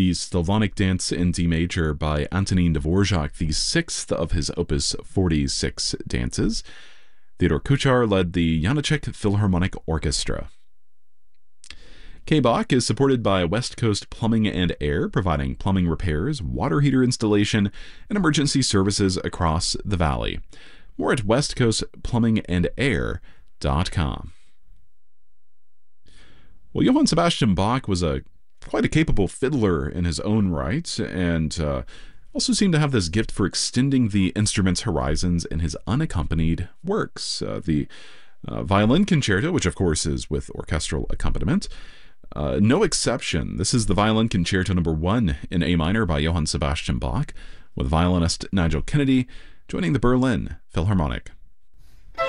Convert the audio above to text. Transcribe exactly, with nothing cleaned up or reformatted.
the Slavonic Dance in D major by Antonin Dvorak, the sixth of his Opus forty-six dances. Theodore Kuchar led the Janáček Philharmonic Orchestra. K-Bach is supported by West Coast Plumbing and Air, providing plumbing repairs, water heater installation, and emergency services across the valley. More at west coast plumbing and air dot com. Well, Johann Sebastian Bach was a quite a capable fiddler in his own right, and uh, also seemed to have this gift for extending the instrument's horizons in his unaccompanied works. Uh, the uh, Violin Concerto, which of course is with orchestral accompaniment, uh, no exception. This is the Violin Concerto number one in A minor by Johann Sebastian Bach, with violinist Nigel Kennedy joining the Berlin Philharmonic.